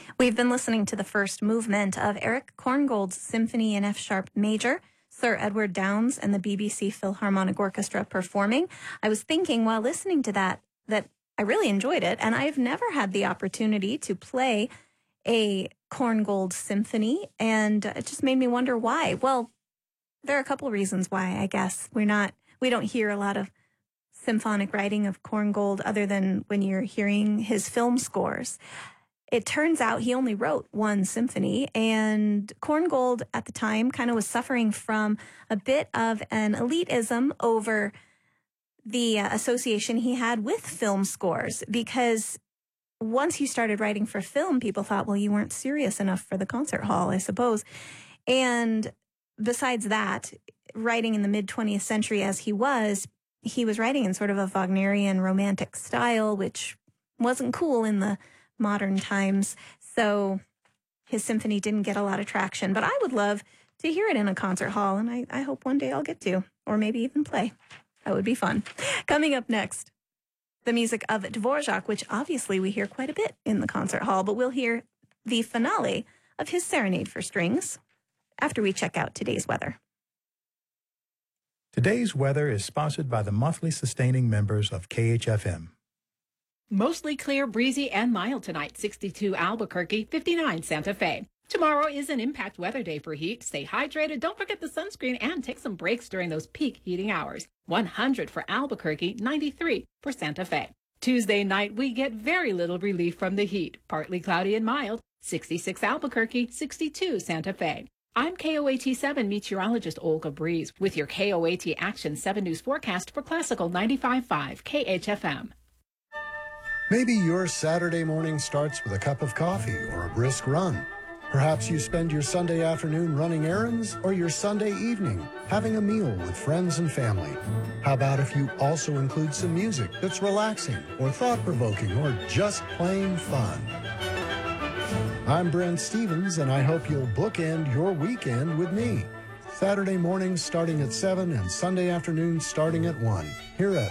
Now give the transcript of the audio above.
We've been listening to the first movement of Eric Korngold's Symphony in F Sharp Major, Sir Edward Downes and the BBC Philharmonic Orchestra performing. I was thinking while listening to that I really enjoyed it, and I've never had the opportunity to play a Korngold symphony, and it just made me wonder why. Well, there are a couple reasons why, I guess. We don't hear a lot of symphonic writing of Korngold other than when you're hearing his film scores. It turns out he only wrote one symphony, and Korngold at the time kind of was suffering from a bit of an elitism over the association he had with film scores, because once you started writing for film, people thought, well, you weren't serious enough for the concert hall, I suppose. And besides that, writing in the mid-20th century as he was writing in sort of a Wagnerian romantic style, which wasn't cool in the modern times. So his symphony didn't get a lot of traction. But I would love to hear it in a concert hall, and I hope one day I'll get to, or maybe even play. That would be fun. Coming up next, the music of Dvorak, which obviously we hear quite a bit in the concert hall, but we'll hear the finale of his Serenade for Strings after we check out today's weather. Today's weather is sponsored by the monthly sustaining members of KHFM. Mostly clear, breezy, and mild tonight. 62 Albuquerque, 59 Santa Fe. Tomorrow is an impact weather day for heat. Stay hydrated, don't forget the sunscreen, and take some breaks during those peak heating hours. 100 for Albuquerque, 93 for Santa Fe. Tuesday night, we get very little relief from the heat. Partly cloudy and mild. 66 Albuquerque, 62 Santa Fe. I'm KOAT 7 meteorologist Olga Breeze with your KOAT Action 7 News forecast for Classical 95.5 KHFM. Maybe your Saturday morning starts with a cup of coffee or a brisk run. Perhaps you spend your Sunday afternoon running errands, or your Sunday evening having a meal with friends and family. How about if you also include some music that's relaxing or thought-provoking or just plain fun? I'm Brent Stevens, and I hope you'll bookend your weekend with me. Saturday mornings starting at 7 and Sunday afternoons starting at 1 here at